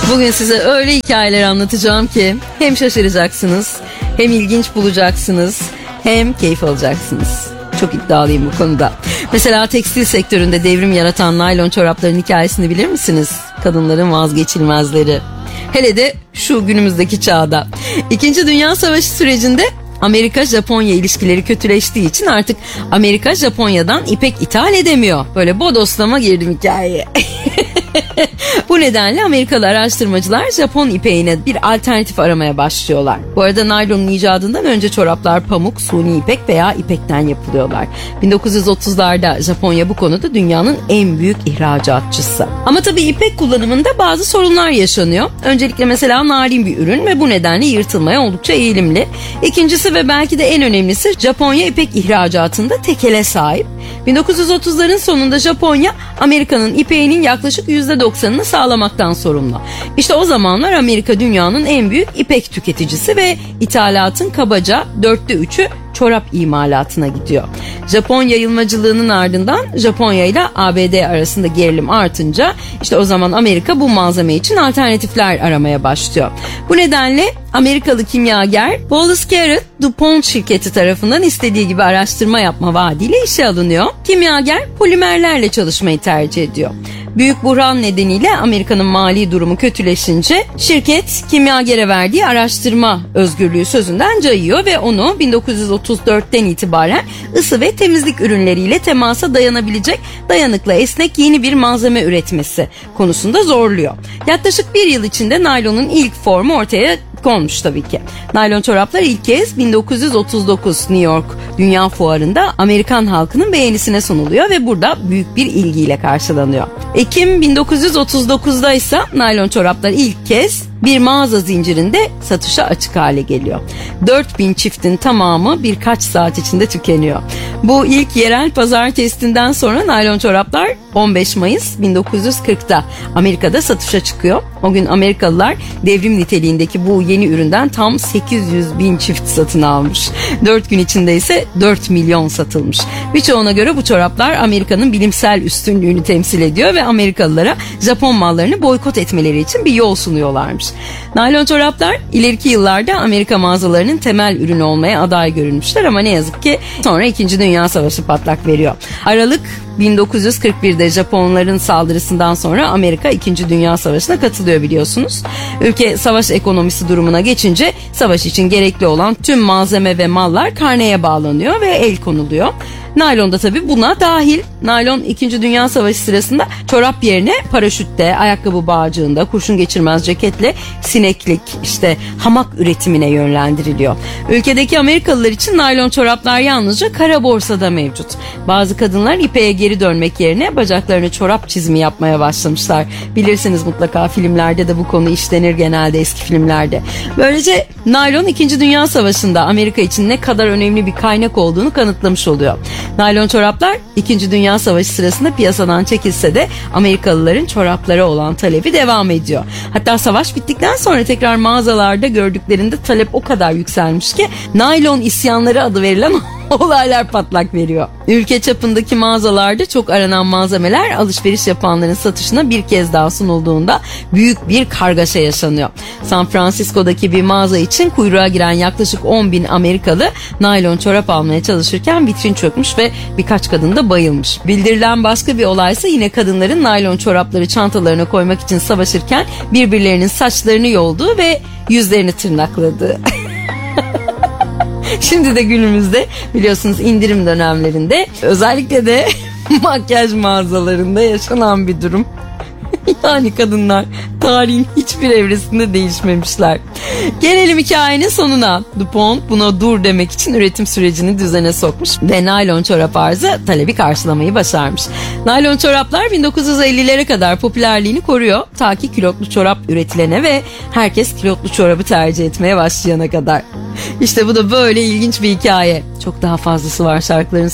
Bugün size öyle hikayeler anlatacağım ki hem şaşıracaksınız, hem ilginç bulacaksınız, hem keyif alacaksınız. Çok iddialıyım bu konuda. Mesela tekstil sektöründe devrim yaratan naylon çorapların hikayesini bilir misiniz? Kadınların vazgeçilmezleri. Hele de şu günümüzdeki çağda. İkinci Dünya Savaşı sürecinde Amerika-Japonya ilişkileri kötüleştiği için artık Amerika Japonya'dan ipek ithal edemiyor. Böyle bodoslama girdim hikayeye. Bu nedenle Amerikalı araştırmacılar Japon ipeğine bir alternatif aramaya başlıyorlar. Bu arada naylonun icadından önce çoraplar pamuk, suni ipek veya ipekten yapılıyorlar. 1930'larda Japonya bu konuda dünyanın en büyük ihracatçısı. Ama tabii ipek kullanımında bazı sorunlar yaşanıyor. Öncelikle mesela narin bir ürün ve bu nedenle yırtılmaya oldukça eğilimli. İkincisi ve belki de en önemlisi, Japonya ipek ihracatında tekele sahip. 1930'ların sonunda Japonya Amerika'nın ipeğinin yaklaşık %90'ını sağlamaktan sorumlu. İşte o zamanlar Amerika dünyanın en büyük ipek tüketicisi ve ithalatın kabaca 3/4'ü çorap imalatına gidiyor. Japon yayılmacılığının ardından Japonya ile ABD arasında gerilim artınca işte o zaman Amerika bu malzeme için alternatifler aramaya başlıyor. Bu nedenle Amerikalı kimyager Wallace Garrett DuPont şirketi tarafından istediği gibi araştırma yapma vaadiyle işe alınıyor. Kimyager polimerlerle çalışmayı tercih ediyor. Büyük buhran nedeniyle Amerika'nın mali durumu kötüleşince şirket kimyagere verdiği araştırma özgürlüğü sözünden cayıyor ve onu 1934'ten itibaren ısı ve temizlik ürünleriyle temasa dayanabilecek dayanıklı esnek yeni bir malzeme üretmesi konusunda zorluyor. Yaklaşık bir yıl içinde naylonun ilk formu ortaya konmuş tabii ki. Naylon çoraplar ilk kez 1939 New York Dünya Fuarı'nda Amerikan halkının beğenisine sunuluyor ve burada büyük bir ilgiyle karşılanıyor. Ekim 1939'da ise naylon çoraplar ilk kez bir mağaza zincirinde satışa açık hale geliyor. 4000 çiftin tamamı birkaç saat içinde tükeniyor. Bu ilk yerel pazar testinden sonra naylon çoraplar 15 Mayıs 1940'da Amerika'da satışa çıkıyor. O gün Amerikalılar devrim niteliğindeki bu yeni üründen tam 800.000 çift satın almış. 4 gün içinde ise 4 milyon satılmış. Birçoğuna göre bu çoraplar Amerika'nın bilimsel üstünlüğünü temsil ediyor ve Amerikalılara Japon mallarını boykot etmeleri için bir yol sunuyorlarmış. Naylon çoraplar ileriki yıllarda Amerika mağazalarının temel ürünü olmaya aday görülmüşler ama ne yazık ki sonra 2. Dünya Savaşı patlak veriyor. Aralık 1941'de Japonların saldırısından sonra Amerika 2. Dünya Savaşı'na katılıyor biliyorsunuz. Ülke savaş ekonomisi durumuna geçince savaş için gerekli olan tüm malzeme ve mallar karneye bağlanıyor ve el konuluyor. Naylon da tabii buna dahil. Naylon 2. Dünya Savaşı sırasında çorap yerine paraşütte, ayakkabı bağcığında, kurşun geçirmez ceketle sineklik, işte hamak üretimine yönlendiriliyor. Ülkedeki Amerikalılar için naylon çoraplar yalnızca kara borsada mevcut. Bazı kadınlar ipeğe geri dönmek yerine bacaklarını çorap çizimi yapmaya başlamışlar. Bilirsiniz mutlaka, filmlerde de bu konu işlenir genelde, eski filmlerde. Böylece naylon 2. Dünya Savaşı'nda Amerika için ne kadar önemli bir kaynak olduğunu kanıtlamış oluyor. Naylon çoraplar 2. Dünya Savaşı sırasında piyasadan çekilse de Amerikalıların çoraplara olan talebi devam ediyor. Hatta savaş bittikten sonra tekrar mağazalarda gördüklerinde talep o kadar yükselmiş ki naylon isyanları adı verilen olaylar patlak veriyor. Ülke çapındaki mağazalarda çok aranan malzemeler alışveriş yapanların satışına bir kez daha sunulduğunda büyük bir kargaşa yaşanıyor. San Francisco'daki bir mağaza için kuyruğa giren yaklaşık 10.000 Amerikalı naylon çorap almaya çalışırken vitrin çökmüş ve birkaç kadın da bayılmış. Bildirilen başka bir olaysa yine kadınların naylon çorapları çantalarına koymak için savaşırken birbirlerinin saçlarını yolduğu ve yüzlerini tırnakladığı. Şimdi de günümüzde biliyorsunuz indirim dönemlerinde özellikle de makyaj mağazalarında yaşanan bir durum. Yani kadınlar tarihin hiçbir evresinde değişmemişler. Gelelim hikayenin sonuna. DuPont buna dur demek için üretim sürecini düzene sokmuş ve naylon çorap arzı talebi karşılamayı başarmış. Naylon çoraplar 1950'lere kadar popülerliğini koruyor. Ta ki külotlu çorap üretilene ve herkes külotlu çorabı tercih etmeye başlayana kadar. İşte bu da böyle ilginç bir hikaye. Çok daha fazlası var şarkıların